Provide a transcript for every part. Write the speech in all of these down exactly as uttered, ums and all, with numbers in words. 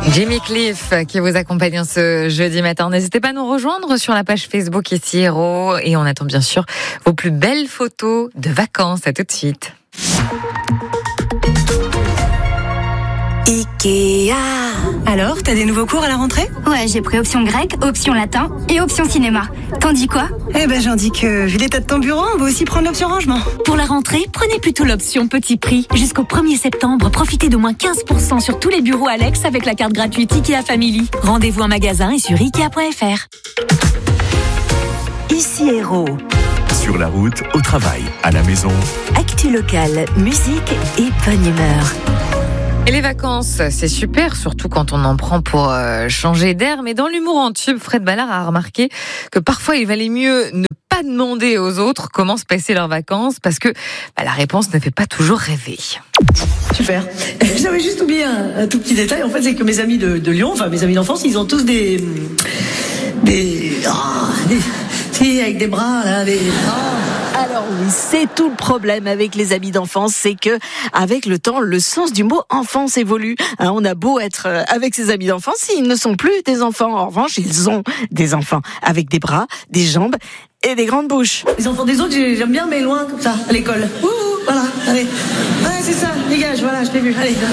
Jimmy Cliff qui vous accompagne ce jeudi matin. N'hésitez pas à nous rejoindre sur la page Facebook Ici Héros et on attend bien sûr vos plus belles photos de vacances. À tout de suite. Ikea. Alors, t'as des nouveaux cours à la rentrée ? Ouais, j'ai pris option grec, option latin et option cinéma. T'en dis quoi ? Eh ben, j'en dis que, vu l'état de ton bureau, on va aussi prendre l'option rangement. Pour la rentrée, prenez plutôt l'option petit prix. Jusqu'au premier septembre, profitez d'au moins quinze pour cent sur tous les bureaux Alex avec la carte gratuite Ikea Family. Rendez-vous en magasin et sur ikea point f r. Ici Héros. Sur la route, au travail, à la maison. Actu locale, musique et bonne humeur. Et les vacances, c'est super, surtout quand on en prend pour euh, changer d'air. Mais dans l'humour en tube, Fred Ballard a remarqué que parfois il valait mieux ne pas demander aux autres comment se passaient leurs vacances parce que bah, la réponse ne fait pas toujours rêver. Super. J'avais juste oublié un, un tout petit détail. En fait, c'est que mes amis de, de Lyon, enfin mes amis d'enfance, ils ont tous des des, oh, des si, avec des bras là, des. Oh. Alors oui, c'est tout le problème avec les amis d'enfance, c'est que avec le temps, le sens du mot enfance évolue. Hein, on a beau être avec ses amis d'enfance, ils ne sont plus des enfants. En revanche, ils ont des enfants avec des bras, des jambes et des grandes bouches. Les enfants des autres, j'aime bien, mais loin comme ça, à l'école. Ouh, voilà, allez. Ouais, c'est ça, dégage, voilà, je t'ai vu, allez.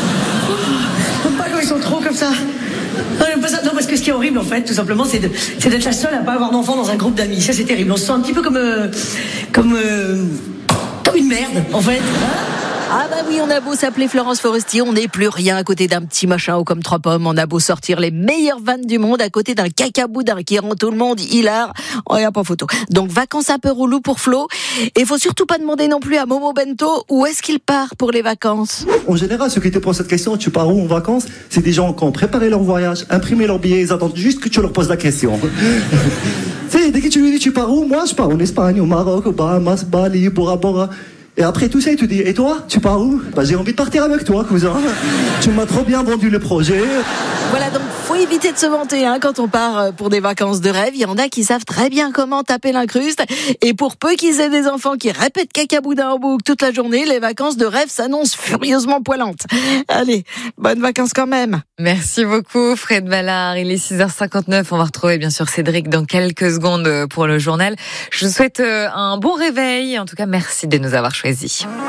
J'aime pas quand ils sont trop comme ça. Non, j'aime pas ça. Non, parce que ce qui est horrible, en fait, tout simplement, c'est, de, c'est d'être la seule à pas avoir d'enfants dans un groupe d'amis. Ça, c'est terrible. On se sent un petit peu comme, euh, comme, euh, comme une merde, en fait. Ah bah oui, on a beau s'appeler Florence Foresti, on n'est plus rien à côté d'un petit machin haut comme trois pommes. On a beau sortir les meilleures vannes du monde à côté d'un cacaboudin qui rend tout le monde hilar. On n'y a pas photo. Donc vacances un peu relou pour Flo. Et faut surtout pas demander non plus à Momo Bento où est-ce qu'il part pour les vacances. En général, ceux qui te posent cette question, tu pars où en vacances, c'est des gens qui ont préparé leur voyage, imprimé leur billet, ils attendent juste que tu leur poses la question. C'est dès que tu lui dis tu pars où, moi je pars en Espagne, au Maroc, au Bahamas, Bali, Bora Bora. Et après tout ça, il te dit, et toi, tu pars où ? Bah j'ai envie de partir avec toi, cousin. Tu m'as trop bien vendu le projet. Voilà, donc faut éviter de se vanter hein, quand on part pour des vacances de rêve. Il y en a qui savent très bien comment taper l'incruste. Et pour peu qu'ils aient des enfants qui répètent cacaboudin en boucle toute la journée, les vacances de rêve s'annoncent furieusement poilantes. Allez, bonnes vacances quand même. Merci beaucoup Fred Ballard. Il est six heures cinquante-neuf. On va retrouver bien sûr Cédric dans quelques secondes pour le journal. Je vous souhaite un bon réveil. En tout cas, merci de nous avoir choisis.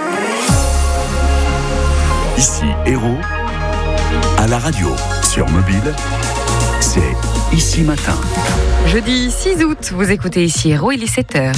Ici Héros, à la radio, sur mobile, c'est Ici Matin. Jeudi six août, vous écoutez Ici Héros, il est sept heures.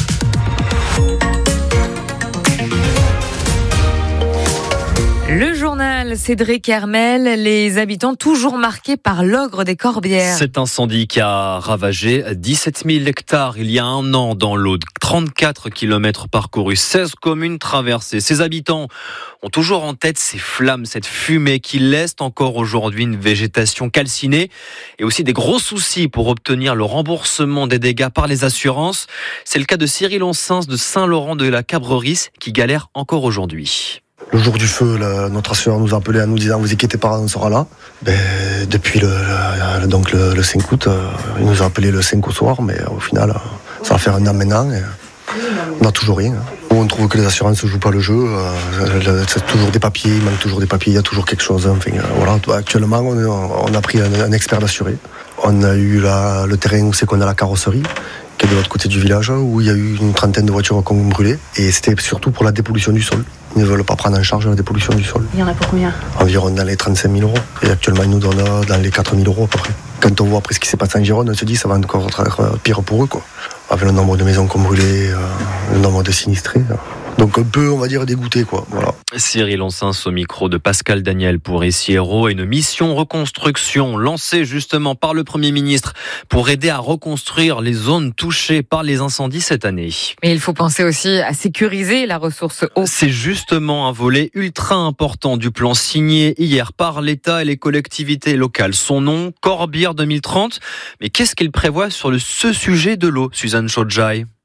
Le journal Cédric Hermel, les habitants toujours marqués par l'ogre des Corbières. Cet incendie qui a ravagé dix-sept mille hectares il y a un an dans l'Aude. trente-quatre kilomètres parcourus, seize communes traversées. Ces habitants ont toujours en tête ces flammes, cette fumée qui laisse encore aujourd'hui une végétation calcinée et aussi des gros soucis pour obtenir le remboursement des dégâts par les assurances. C'est le cas de Cyril Onsens de Saint-Laurent de la Cabrerie qui galère encore aujourd'hui. Le jour du feu, le, notre assureur nous a appelé à nous disant « Vous inquiétez pas, on sera là ». Ben, depuis le, le, donc le, le cinq août, euh, il nous a appelé le cinq au soir, mais au final, euh, ça va faire un an maintenant. Et on n'a toujours rien. On trouve que les assurances ne jouent pas le jeu. Euh, c'est toujours des papiers, il manque toujours des papiers, il y a toujours quelque chose. Enfin, euh, voilà. Actuellement, on, est, on a pris un, un expert d'assuré. On a eu la, le terrain où c'est qu'on a la carrosserie, qui est de l'autre côté du village, où il y a eu une trentaine de voitures qui ont brûlé. Et c'était surtout pour la dépollution du sol. Ils ne veulent pas prendre en charge la dépollution du sol. Il y en a pour combien ? Environ dans les trente-cinq mille euros. Et actuellement, ils nous donnent dans les quatre mille euros à peu près. Quand on voit après ce qui s'est passé en Gironde, on se dit que ça va encore être pire pour eux, quoi. Avec le nombre de maisons qui ont brûlé, euh, le nombre de sinistrés. Donc un peu, on va dire, dégoûté, quoi. Voilà. Cyril Onsens au micro de Pascal Daniel pour Ici Héros. Une mission reconstruction lancée justement par le Premier ministre pour aider à reconstruire les zones touchées par les incendies cette année. Mais il faut penser aussi à sécuriser la ressource eau. C'est justement un volet ultra important du plan signé hier par l'État et les collectivités locales. Son nom, Corbières deux mille trente. Mais qu'est-ce qu'il prévoit sur le, ce sujet de l'eau, Suzanne Chodjai ?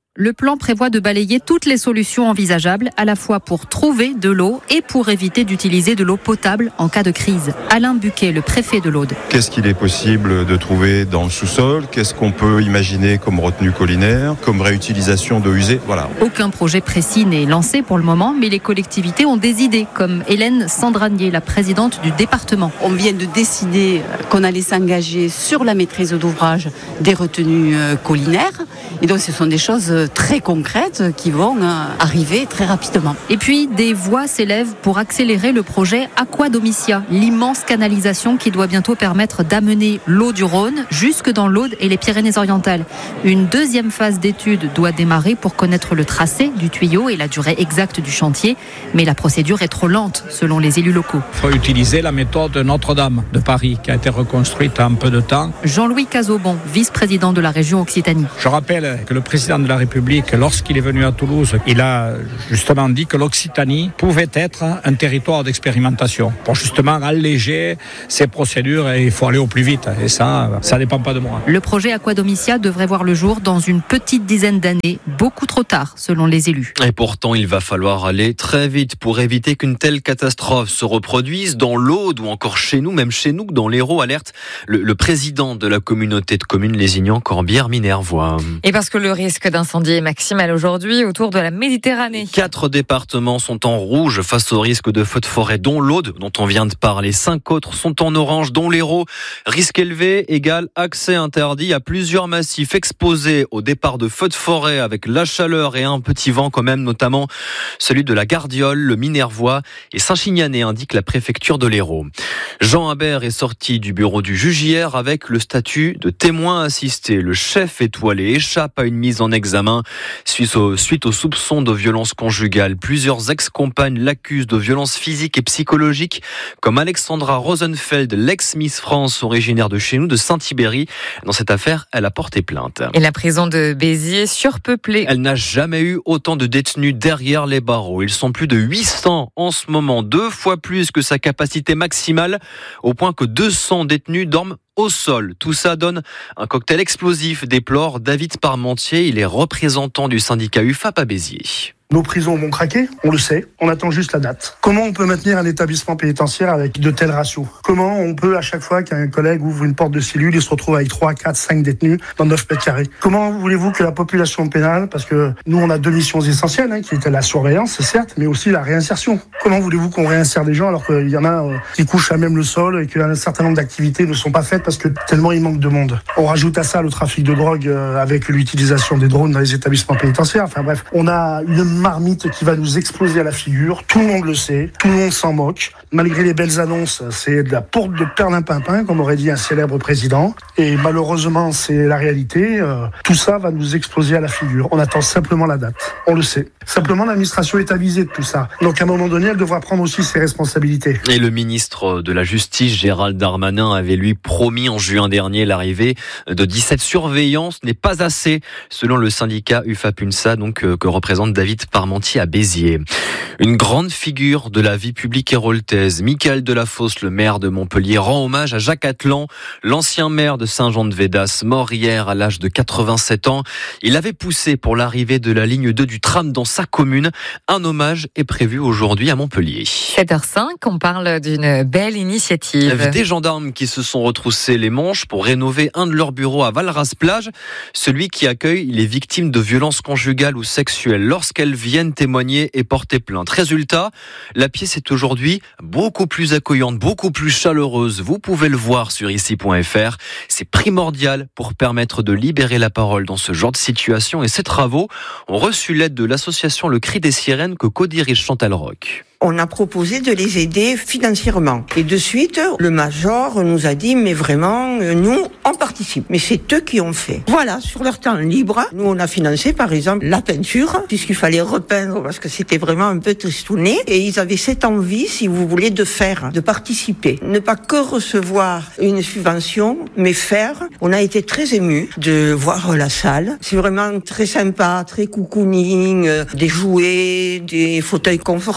Le plan prévoit de balayer toutes les solutions envisageables, à la fois pour trouver de l'eau et pour éviter d'utiliser de l'eau potable en cas de crise. Alain Buquet, le préfet de l'Aude. Qu'est-ce qu'il est possible de trouver dans le sous-sol ? Qu'est-ce qu'on peut imaginer comme retenue collinaire, comme réutilisation d'eau usée ? Voilà. Aucun projet précis n'est lancé pour le moment, mais les collectivités ont des idées, comme Hélène Sandranier, la présidente du département. On vient de décider qu'on allait s'engager sur la maîtrise d'ouvrage des retenues collinaires. Et donc ce sont des choses très concrètes qui vont arriver très rapidement. Et puis des voies s'élèvent pour accélérer le projet Aquadomicia, l'immense canalisation qui doit bientôt permettre d'amener l'eau du Rhône jusque dans l'Aude et les Pyrénées-Orientales. Une deuxième phase d'étude doit démarrer pour connaître le tracé du tuyau et la durée exacte du chantier, mais la procédure est trop lente selon les élus locaux. Il faut utiliser la méthode Notre-Dame de Paris qui a été reconstruite en peu de temps. Jean-Louis Cazobon, vice-président de la région Occitanie. Je rappelle que le président de la République, lorsqu'il est venu à Toulouse, il a justement dit que l'Occitanie pouvait être un territoire d'expérimentation pour justement alléger ces procédures et il faut aller au plus vite. Et ça, ça ne dépend pas de moi. Le projet Aquadomicia devrait voir le jour dans une petite dizaine d'années, beaucoup trop tard selon les élus. Et pourtant, il va falloir aller très vite pour éviter qu'une telle catastrophe se reproduise dans l'Aude ou encore chez nous, même chez nous, dans l'Hérault, alerte le, le président de la communauté de communes Lézignan-Corbière-Minervois. Et parce que le risque d'incendie est maximal aujourd'hui autour de la Méditerranée. Quatre départements sont en rouge face au risque de feux de forêt, dont l'Aude, dont on vient de parler. Cinq autres sont en orange, dont l'Hérault. Risque élevé égale accès interdit à plusieurs massifs exposés au départ de feux de forêt avec la chaleur et un petit vent quand même, notamment celui de la Gardiole, le Minervois et Saint-Chinianais, indique la préfecture de l'Hérault. Jean Habert est sorti du bureau du juge hier avec le statut de témoin assisté. Le chef étoilé échappe à une mise en examen suite aux, suite aux soupçons de violence conjugale. Plusieurs ex-compagnes l'accusent de violences physiques et psychologiques, comme Alexandra Rosenfeld, l'ex-Miss France originaire de chez nous, de Saint-Ibéry. Dans cette affaire, elle a porté plainte. Et la prison de Béziers surpeuplée. Elle n'a jamais eu autant de détenus derrière les barreaux. Ils sont plus de huit cents en ce moment, deux fois plus que sa capacité maximale, au point que deux cents détenus dorment au sol. Tout ça donne un cocktail explosif, déplore David Parmentier. Il est représentant du syndicat U F A P à Béziers. Nos prisons vont craquer, on le sait, on attend juste la date. Comment on peut maintenir un établissement pénitentiaire avec de tels ratios ? Comment on peut, à chaque fois qu'un collègue ouvre une porte de cellule, il se retrouve avec trois, quatre, cinq détenus dans neuf mètres carrés ? Comment voulez-vous que la population pénale, parce que nous on a deux missions essentielles, hein, qui étaient la surveillance, certes, mais aussi la réinsertion. Comment voulez-vous qu'on réinsère des gens alors qu'il y en a euh, qui couchent à même le sol et qu'un certain nombre d'activités ne sont pas faites parce que tellement il manque de monde. On rajoute à ça le trafic de drogue euh, avec l'utilisation des drones dans les établissements pénitentiaires. Enfin bref, on a une marmite qui va nous exploser à la figure. Tout le monde le sait, tout le monde s'en moque. Malgré les belles annonces, c'est de la porte de perlimpinpin, comme aurait dit un célèbre président. Et malheureusement, c'est la réalité. Euh, tout ça va nous exploser à la figure. On attend simplement la date. On le sait. Simplement, l'administration est avisée de tout ça. Donc à un moment donné, elle devra prendre aussi ses responsabilités. Et le ministre de la Justice, Gérald Darmanin, avait lui promis en juin dernier l'arrivée de dix-sept surveillants. Ce n'est pas assez, selon le syndicat U F A P U N S A, donc, euh, que représente David Parmentier à Béziers. Une grande figure de la vie publique héroltaise, Michael Delafosse, le maire de Montpellier, rend hommage à Jacques Atlan, l'ancien maire de Saint-Jean-de-Védas, mort hier à l'âge de quatre-vingt-sept ans. Il avait poussé pour l'arrivée de la ligne deux du tram dans sa commune. Un hommage est prévu aujourd'hui à Montpellier. sept heures cinq, on parle d'une belle initiative. Des gendarmes qui se sont retroussés les manches pour rénover un de leurs bureaux à Valras-Plage, celui qui accueille les victimes de violences conjugales ou sexuelles lorsqu'elles viennent témoigner et porter plainte. Résultat, la pièce est aujourd'hui beaucoup plus accueillante, beaucoup plus chaleureuse. Vous pouvez le voir sur ici point f r. C'est primordial pour permettre de libérer la parole dans ce genre de situation. Et ces travaux ont reçu l'aide de l'association Le Cri des Sirènes que co-dirige Chantal Roch. On a proposé de les aider financièrement. Et de suite, le major nous a dit, mais vraiment, nous, on participe. Mais c'est eux qui ont fait. Voilà, sur leur temps libre, nous, on a financé, par exemple, la peinture, puisqu'il fallait repeindre, parce que c'était vraiment un peu tristouné. Et ils avaient cette envie, si vous voulez, de faire, de participer. Ne pas que recevoir une subvention, mais faire. On a été très émus de voir la salle. C'est vraiment très sympa, très cocooning, des jouets, des fauteuils confortables.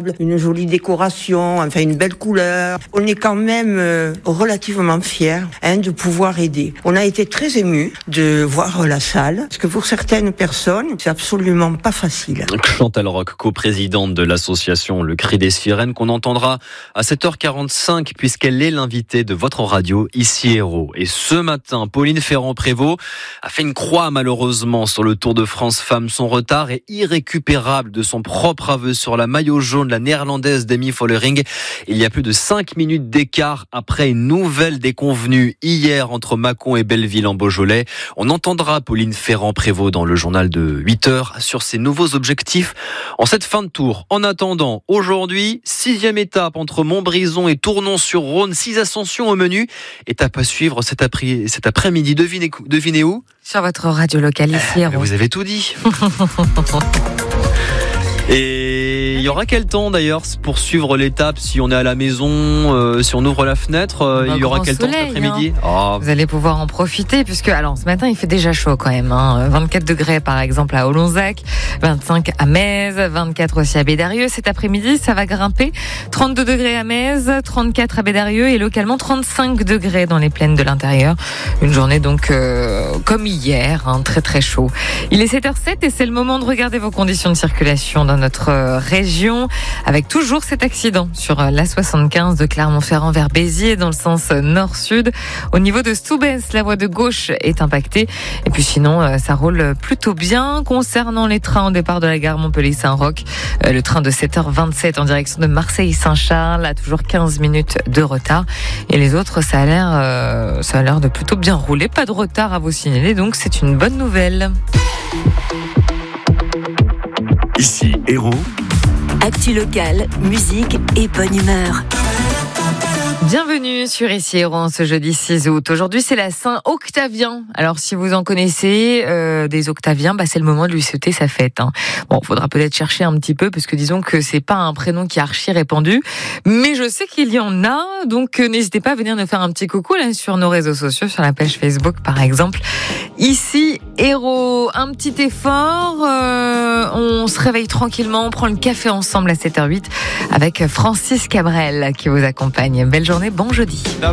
table, une jolie décoration, enfin une belle couleur. On est quand même euh, relativement fiers hein, de pouvoir aider. On a été très émus de voir la salle, parce que pour certaines personnes, c'est absolument pas facile. Chantal Roch, coprésidente de l'association Le Cri des Sirènes, qu'on entendra à sept heures quarante-cinq, puisqu'elle est l'invitée de votre radio, ici Héros. Et ce matin, Pauline Ferrand-Prévot a fait une croix, malheureusement, sur le Tour de France Femmes. Son retard est irrécupérable de son propre aveu sur la maillot jaune, la néerlandaise Demi Vollering. Il y a plus de cinq minutes d'écart après une nouvelle déconvenue hier entre Mâcon et Belleville en Beaujolais. On entendra Pauline Ferrand-Prévot dans le journal de huit heures sur ses nouveaux objectifs en cette fin de tour. En attendant, aujourd'hui, sixième étape entre Montbrison et Tournon-sur-Rhône, six ascensions au menu. Étape à suivre cet, après- cet après-midi. Devinez, devinez où ? Sur votre radio locale ici. Euh, vous avez tout dit. Et il y aura quel temps d'ailleurs pour suivre l'étape si on est à la maison, euh, si on ouvre la fenêtre, euh, il y aura quel soleil, temps cet après-midi hein. oh. Vous allez pouvoir en profiter puisque alors ce matin il fait déjà chaud quand même. Hein. vingt-quatre degrés par exemple à Olonzac, vingt-cinq à Metz, vingt-quatre aussi à Bédarieux. Cet après-midi ça va grimper, trente-deux degrés à Metz, trente-quatre à Bédarieux et localement trente-cinq degrés dans les plaines de l'intérieur. Une journée donc euh, comme hier, hein, très très chaud. Il est sept heures zéro sept et c'est le moment de regarder vos conditions de circulation dans notre région, avec toujours cet accident sur l'A soixante-quinze de Clermont-Ferrand vers Béziers dans le sens nord-sud. Au niveau de Stoubès, la voie de gauche est impactée. Et puis sinon, ça roule plutôt bien. Concernant les trains au départ de la gare Montpellier-Saint-Roch, le train de sept heures vingt-sept en direction de Marseille-Saint-Charles a toujours quinze minutes de retard. Et les autres, ça a l'air, euh, ça a l'air de plutôt bien rouler. Pas de retard à vous signaler, donc c'est une bonne nouvelle. Ici Héros. Actu locale, musique et bonne humeur. Bienvenue sur Ici Héros en ce jeudi six août. Aujourd'hui, c'est la Saint-Octavien. Alors, si vous en connaissez euh, des Octaviens, bah, c'est le moment de lui souhaiter sa fête. Hein. Bon, faudra peut-être chercher un petit peu parce que disons que c'est pas un prénom qui est archi répandu, mais je sais qu'il y en a. Donc, euh, n'hésitez pas à venir nous faire un petit coucou là sur nos réseaux sociaux, sur la page Facebook par exemple. Ici Héros, un petit effort. Euh, on se réveille tranquillement, on prend le café ensemble à sept heures huit avec Francis Cabrel qui vous accompagne. Belle journée, bon jeudi.